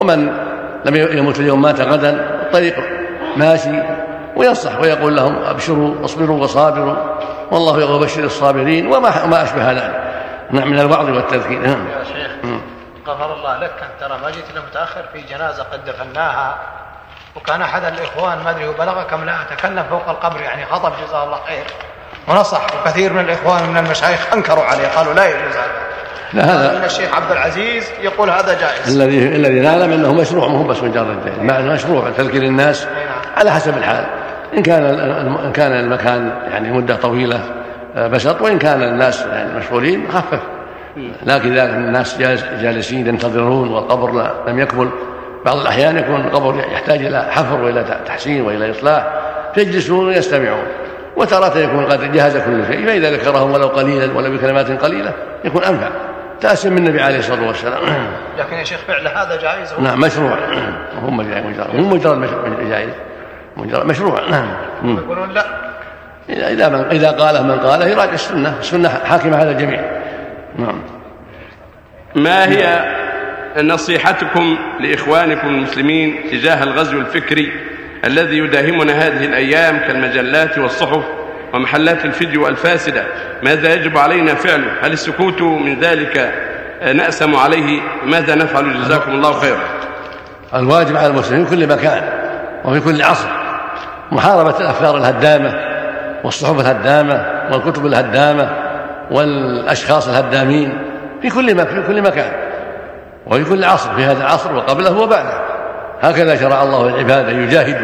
ومن لم يمت اليوم مات غدا. الطريق ماشي وينصح ويقول لهم أبشروا واصبروا وصابروا والله يبشر الصابرين وما أشبه ذلك من الوعظ والتذكير. يا شيخ غفر الله لك، أنت ترى ما جيت إلا متأخر في جنازة قد دفناها، وكان أحد الإخوان ما أدري بلغ كم لا تكلم فوق القبر، يعني خطب جزاه الله خير ونصح، وكثير من الإخوان من المشايخ أنكروا عليه قالوا لا يجوز هذا. إن الشيخ عبد العزيز يقول هذا جائز. الذي نعلم أنه مشروع، مو بس مجرد مشروع تذكير الناس على حسب الحال، إن كان المكان يعني مدة طويلة بسط، وإن كان الناس يعني مشغولين خفف. لكن إذا الناس جالسين ينتظرون والقبر لم يكمل، بعض الأحيان يكون القبر يحتاج إلى حفر وإلى تحسين وإلى إصلاح، فيجلسون ويستمعون، وتارة يكون قد جهز كل شيء، فإذا ذكرهم ولو قليلا ولو بكلمات قليلة يكون أنفع تأسم من النبي عليه الصلاة والسلام. لكن يا شيخ فعل هذا جائز؟ نعم مشروع، مو مجرد جائز، مجرد مشروع. يقولون لا، إذا قاله من قاله يراجع السنة حاكمة على الجميع. نعم. ما هي نصيحتكم لإخوانكم المسلمين تجاه الغزو الفكري الذي يداهمنا هذه الأيام كالمجلات والصحف ومحلات الفيديو الفاسدة؟ ماذا يجب علينا فعله؟ هل السكوت من ذلك نأسم عليه؟ ماذا نفعل؟ جزاكم الله خيرا. الواجب على المسلمين في كل مكان وفي كل عصر محاربة الأفكار الهدامة والصحف الهدامة والكتب الهدامة والأشخاص الهدامين في كل مكان وفي كل عصر، في هذا العصر وقبله وبعده. هكذا شرع الله للعباد أن يجاهدوا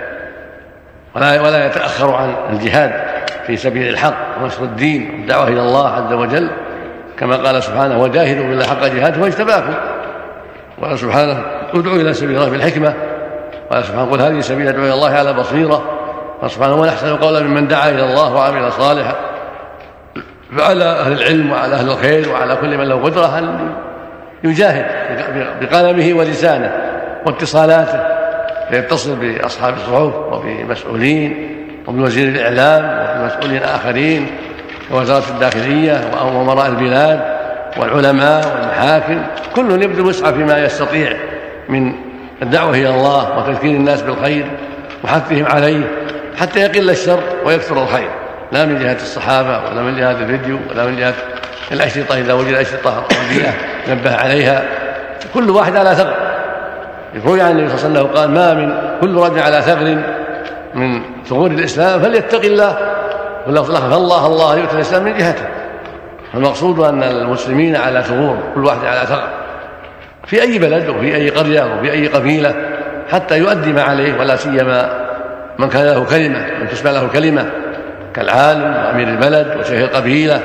ولا يتأخروا عن الجهاد في سبيل الحق ونشر الدين والدعوة إلى الله عز وجل، كما قال سبحانه وجاهدوا بالله حق جهاده واجتباكم. وقال سبحانه ادعوا إلى سبيل الله بالحكمة. قال سبحانه قل هذه سبيل ادعو إلى الله على بصيرة. قال سبحانه ومن أحسن قولا ممن دعا إلى الله وعمل صالحا. فعلى أهل العلم وعلى أهل الخير وعلى كل من له قدرة أن يجاهد بقلمه ولسانه واتصالاته، فيتصل بأصحاب الصحف وبمسؤولين وبوزير الإعلام وبمسؤولين آخرين كوزارة الداخلية وأمراء البلاد والعلماء والمحاكم، كل يبذل وسعه فيما يستطيع من الدعوة إلى الله وتذكير الناس بالخير وحثهم عليه حتى يقل الشر ويكثر الخير، لا من جهة الصحابة ولا من جهة الفيديو ولا من جهة الأشرطة إذا وجد أشرطة قوية نبه عليها، كل واحد على ثغر. يقول يعني النبي صلى الله عليه وسلم قال ما من كل رجل على ثغر من ثغور الإسلام فليتق الله فالله الله يؤتي الإسلام من جهته. المقصود أن المسلمين على ثغور، كل واحد على ثغر في أي بلد وفي أي قرية وفي أي قبيلة حتى يؤدي ما عليه، ولا سيما من كان له كلمة، من تسمع له كلمة كالعالم وأمير البلد وشيخ القبيلة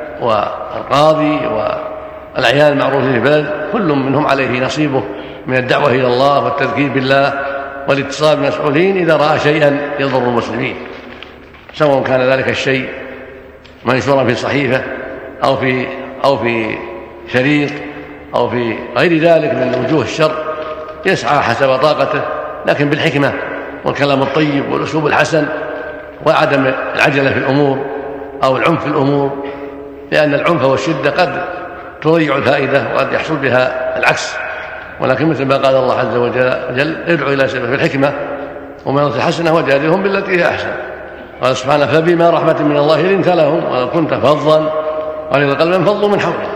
والقاضي والأعيان المعروفين في البلد، كل منهم عليه نصيبه من الدعوة إلى الله والتذكير بالله والاتصال بالمسؤولين إذا رأى شيئا يضر المسلمين، سواء كان ذلك الشيء منشورا في صحيفة أو في شريط أو في غير ذلك من وجوه الشر، يسعى حسب طاقته لكن بالحكمة والكلام الطيب والأسلوب الحسن وعدم العجلة في الأمور أو العنف في الأمور، لأن العنف والشدة قد تضيع الفائدة وقد يحصل بها العكس. ولكن مثل ما قال الله عز وجل ادعو إلى سبيل بالحكمة وموعظة الحسنة وجادلهم بالتي هي أحسن. قال سبحانه فبما رحمة من الله لنت لهم ولو كنت فظا غليظ القلب انفضوا من حولك.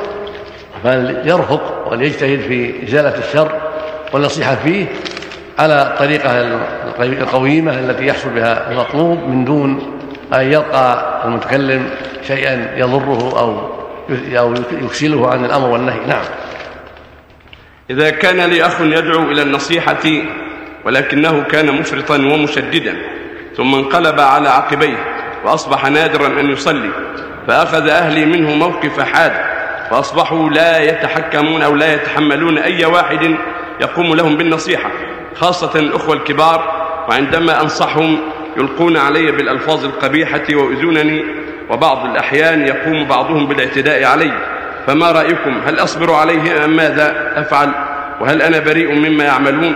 فليرفق وليجتهد في إزالة الشر والنصيحة فيه على الطريقة القويمة التي يحصل بها المطلوب من دون أن يلقى المتكلم شيئا يضره أو يكسله عن الأمر والنهي. نعم. إذا كان لي أخ يدعو إلى النصيحة ولكنه كان مفرطا ومشددا ثم انقلب على عقبيه وأصبح نادرا أن يصلي، فأخذ أهلي منه موقف حاد فأصبحوا لا يتحكمون أو لا يتحملون أي واحد يقوم لهم بالنصيحة، خاصة الأخوة الكبار، وعندما أنصحهم يلقون علي بالألفاظ القبيحة ويؤذونني، وبعض الأحيان يقوم بعضهم بالاعتداء علي، فما رأيكم؟ هل أصبر عليه أم ماذا أفعل؟ وهل أنا بريء مما يعملون؟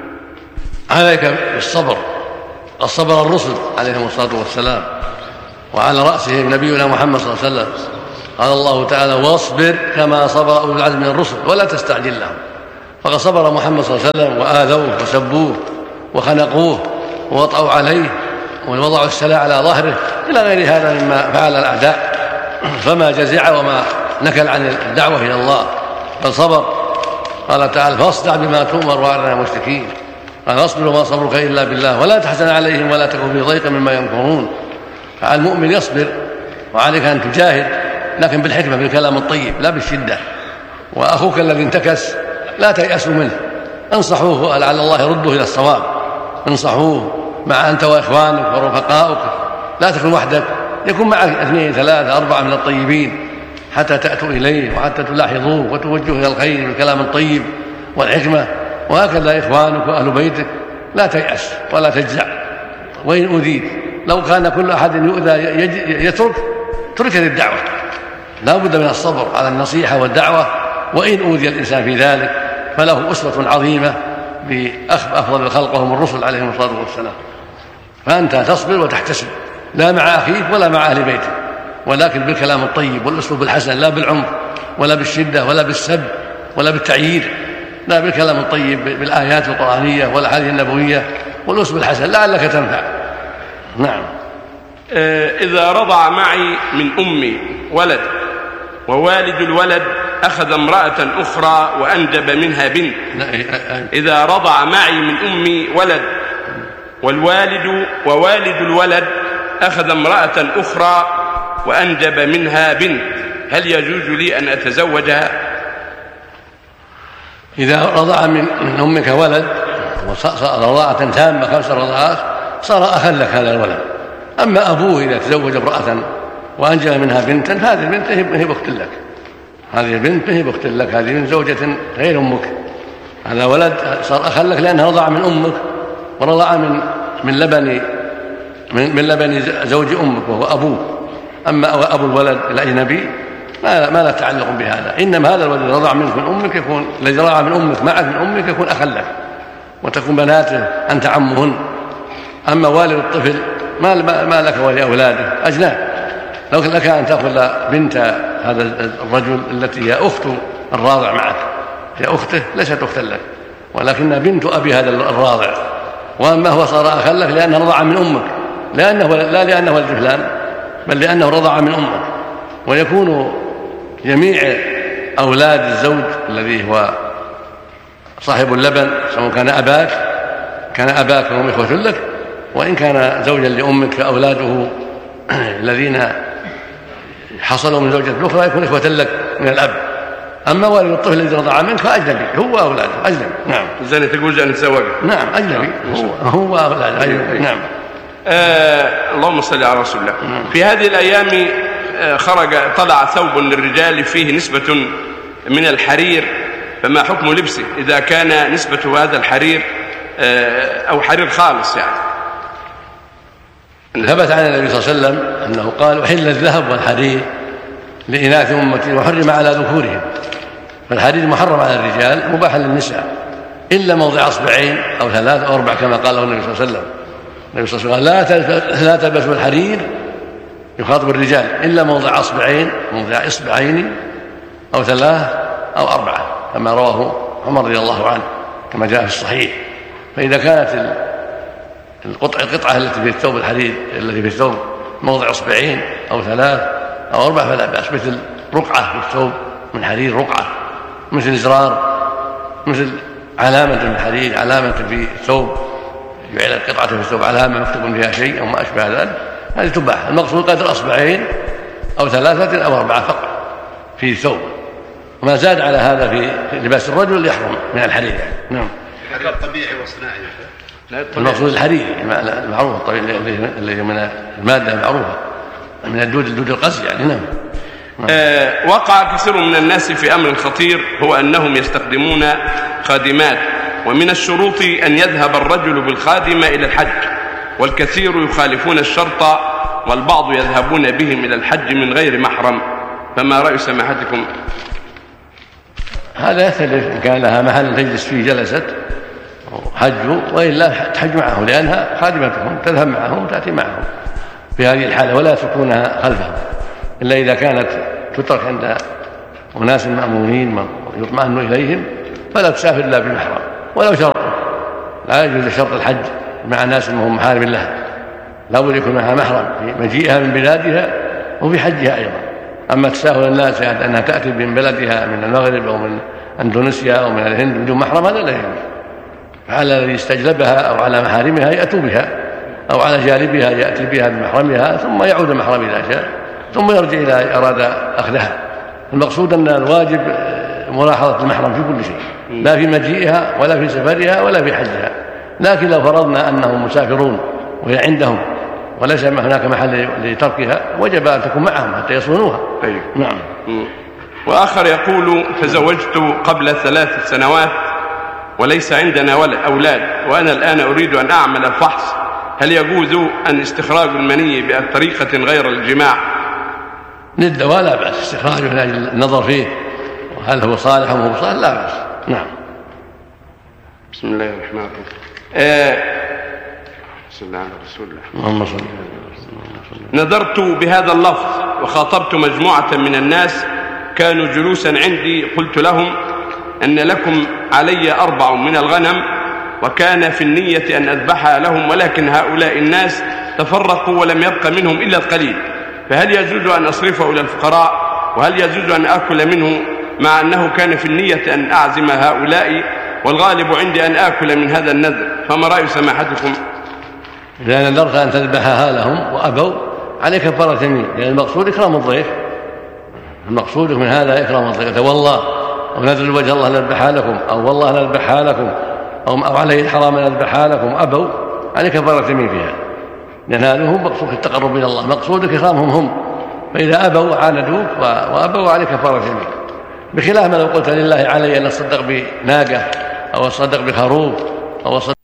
عليك بالصبر، الصبر الرسل عليهم الصلاة والسلام، وعلى رأسهم نبينا محمد صلى الله عليه وسلم. قال الله تعالى واصبر كما صبر أولو العزم من الرسل ولا تستعجل لهم فقد صبر محمد صلى الله عليه وسلم وآذوه وسبوه وخنقوه ووطأوا عليه ووضعوا السلاح على ظهره إلى غير هذا مما فعل الأعداء، فما جزع وما نكل عن الدعوة إلى الله بل صبر. قال تعالى: فاصدع بما تؤمر وأعرض عن المشركين. قال: اصبر وما صبرك إلا بالله ولا تحزن عليهم ولا تكن في ضيق مما يمكرون. فالمؤمن يصبر وعليك أن تجاهد، لكن بالحكمة، بالكلام الطيب لا بالشدة. وأخوك الذي انتكس لا تيأسوا منه، انصحوه لعل الله يرده إلى الصواب، انصحوه مع أنت وإخوانك ورفقائك، لا تكن وحدك، يكون معك 2 3 4 من الطيبين حتى تأتوا إليه وحتى تلاحظوه وتوجهوا إلى الخير بالكلام الطيب والحكمة. وهكذا إخوانك وأهل بيتك، لا تيأس ولا تجزع. وإن أوذيت، لو كان كل أحد يؤذى يترك الدعوة، لا بد من الصبر على النصيحة والدعوة. وإن أوذي الإنسان في ذلك فله أسوة عظيمة بأفضل الخلق وهم الرسل عليهم الصلاة والسلام. فأنت تصبر وتحتسب، لا مع أخيك ولا مع أهل بيتك، ولكن بالكلام الطيب والأسلوب الحسن، لا بالعنف ولا بالشدة ولا بالسب ولا بالتعيير، لا بالكلام الطيب بالآيات القرآنية والأحاديث النبوية والأسلوب الحسن لعلك تنفع. نعم. إذا رضع معي من أمي ولد ووالد الولد أخذ امرأة أخرى وأنجب منها بنت. إذا رضع معي من أمي ولد ووالد الولد أخذ امرأة أخرى وأنجب منها بنت، هل يجوز لي أن أتزوجها؟ إذا رضع من أمك ولد وصار رضاعة تامة 5 رضاعات صار أخا لك هذا الولد. أما أبوه إذا تزوج امرأة وأنجب منها بنتا فهذه البنت هي بأخت لك، هذه البنت هي بأخت لك، هذه من زوجة غير أمك. هذا ولد صار أخا لك لأنه رضع من أمك ورضع من لبن زوج أمك وهو أبوه. أما أبو الولد الأجنبي ما لا تعلق بهذا، إنما هذا الولد الذي رضع منك من أمك يكون، الذي رضع من أمك معك من أمك يكون أخا لك، وتكون بناته أنت عمهن. أما والد الطفل ما لك ولأولاده أجناب. لو لك أن تأخذ بنت هذا الرجل التي هي أخت الراضع معك، هي أخته ليست أختا لك، ولكنها بنت أبي هذا الراضع. وأما هو صار أخا لك لأنه رضع من أمك، لا لأنه ولد فلان، بل لأنه رضع من أمك. ويكون جميع أولاد الزوج الذي هو صاحب اللبن، سواء كان أباك وهم إخوة لك، وإن كان زوجا لأمك فأولاده الذين حصلوا من زوجة الأخرى يكون إخوة لك من الأب. أما والد الطفل الذي رضع منك فأجنبي، هو أولاده أجنبي. نعم. إذن تقول أن تزوجه؟ نعم أجنبي، هو أولاده أجنبي. نعم. اللهم صل على رسول الله. في هذه الأيام طلع ثوب للرجال فيه نسبة من الحرير، فما حكم لبسه إذا كان نسبة هذا الحرير أو حرير خالص؟ يعني ثبت عن النبي صلى الله عليه وسلم أنه قال: أحل الذهب والحرير لإناث أمتي وحرم على ذكورهم. فالحرير محرم على الرجال مباح للنساء إلا موضع 2 أو 3 أو 4 كما قاله النبي صلى الله عليه وسلم. النبي صلى الله عليه وسلم لا تلبسوا الحرير، يخاطب الرجال، إلا موضع 2 موضع إصبعين أو 3 أو 4 كما رواه عمر رضي الله عنه كما جاء في الصحيح. فإذا كانت القطعة التي في الثوب الحرير الذي في الثوب موضع 2 أو 3 أو 4 فلا بأس، مثل رقعة في الثوب من حرير، رقعة مثل زرار، مثل علامة من حرير، علامة في الثوب، يجعل القطعة في الثوب علامة مكتوب فيها شيء أو ما أشبه ذلك، هذه تباح. المقصود قدر 2 أو 3 أو 4 فقط في الثوب، وما زاد على هذا في لباس الرجل يحرم من الحرير. نعم. الحرير طبيعي وصناعي. المقصود الحرير المعروف الطبيعي اللي من المادة المعروفة من الدود القصي يعني. نعم. وقع كثير من الناس في أمر خطير، هو أنهم يستخدمون خادمات، ومن الشروط أن يذهب الرجل بالخادمة إلى الحج، والكثير يخالفون الشرط والبعض يذهبون بهم إلى الحج من غير محرم، فما رأي سماحتكم؟ هذا يختلف، إن كان لها محل تجلس فيه جلست حجوا، وإلا تحج معه لأنها خادمتهم، تذهب معهم وتأتي معهم في هذه الحالة ولا تكونها خلفهم، إلا إذا كانت تترك عند أناس مأمونين يطمئن إليهم فلا تسافر إلا بمحرم ولو شرط. لا يجوز شرط الحج مع ناس هم محارم لها، لا بد يكون معها محرم في مجيئها من بلادها وفي حجها أيضا. أما تساهل الناس أنها تأتي من بلدها من المغرب أو من أندونيسيا أو من الهند بدون محرم هذا لا يجوز. فعلى الذي استجلبها أو على محارمها يأتوا بها، أو على جانبها يأتي بها بمحرمها ثم يعود المحرم إذا شاء ثم يرجع إلى أراد أخذها. المقصود أن الواجب ملاحظة المحرم في كل شيء، لا في مجيئها ولا في سفرها ولا في حجها. لكن لو فرضنا أنهم مسافرون وهي عندهم وليس هناك محل لتركها وجب أن تكون معهم حتى يصونوها. طيب. نعم. وآخر يقول: تزوجت قبل 3 سنوات وليس عندنا أولاد، وأنا الآن أريد أن أعمل الفحص، هل يجوز أن استخراج المني بطريقة غير الجماع؟ للدواء لا بأس، استخراجه من أجل النظر فيه وهل هو صالح أو هو صالح لا بأس. نعم. بسم الله الرحمن الرحيم. بسم الله على رسول الله. اللهم صل وسلم. نذرت بهذا اللفظ وخاطبت مجموعة من الناس كانوا جلوسا عندي، قلت لهم أن لكم علي 4 من الغنم، وكان في النية أن أذبحها لهم، ولكن هؤلاء الناس تفرقوا ولم يبق منهم إلا القليل، فهل يجوز أن أصرفه إلى الفقراء؟ وهل يجوز أن أكل منه مع أنه كان في النية أن أعزم هؤلاء والغالب عندي أن آكل من هذا النذر؟ فما رأي سماحتكم؟ إذا نذرت أن تذبحها لهم وأبوا عليك كفارة يمين، لأن المقصود إكرام الضيف. المقصود من هذا إكرام الضيف. والله أو نذر وجه الله نذبحها لكم، أو والله نذبحها لكم، أو عليه الحرام نذبحها لكم، أبوا عليك كفارة يمين فيها، لأن هذا هو مقصود التقرب إلى الله، مقصودك إكرامهم هم. فإذا أبوا عاندوك وأبوا عليك كفارة يمين، بخلاف ما لو قلت لله علي أن أصدق بناقة أو أصدق بخروف أو أصدق